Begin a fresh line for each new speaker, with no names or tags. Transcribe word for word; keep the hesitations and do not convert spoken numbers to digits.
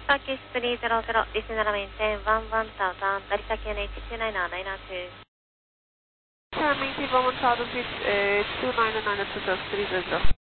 Turkish three zero zero, December maintain one one thousand, Delta Q N H two nine nine nine two.
Maintain one one thousand, uh, two nine nine two three zero.